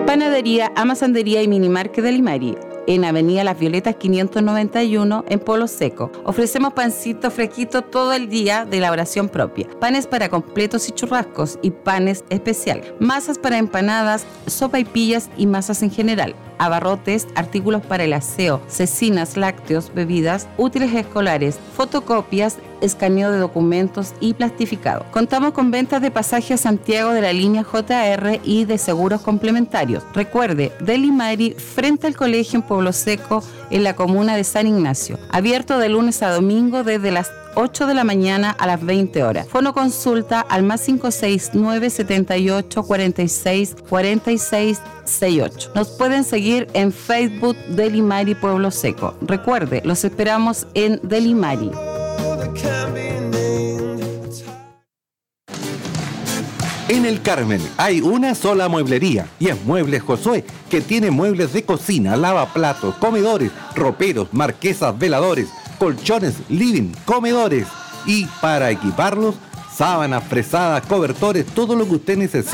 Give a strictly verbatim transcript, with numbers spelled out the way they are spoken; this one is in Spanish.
Panadería, Amasandería y Minimarket de Limari, en Avenida Las Violetas quinientos noventa y uno, en Pueblo Seco. Ofrecemos pancito fresquito todo el día de elaboración propia, panes para completos y churrascos y panes especiales, masas para empanadas, sopaipillas y masas en general, abarrotes, artículos para el aseo, cecinas, lácteos, bebidas, útiles escolares, fotocopias, escaneo de documentos y plastificado. Contamos con ventas de pasaje a Santiago de la línea J R y de seguros complementarios. Recuerde, Deli Mari, frente al colegio en Pueblo Seco, en la comuna de San Ignacio. Abierto de lunes a domingo desde las ocho de la mañana a las veinte horas. Fono consulta al más cinco seis nueve, setenta y ocho, cuarenta y seis, cuarenta y seis, sesenta y ocho. Nos pueden seguir en Facebook Deli Mari Pueblo Seco. Recuerde, los esperamos en Deli Mari. En El Carmen hay una sola mueblería y es Muebles Josué, que tiene muebles de cocina, lavaplatos, comedores, roperos, marquesas, veladores, colchones, living, comedores y para equiparlos, sábanas, fresadas, cobertores, todo lo que usted necesita.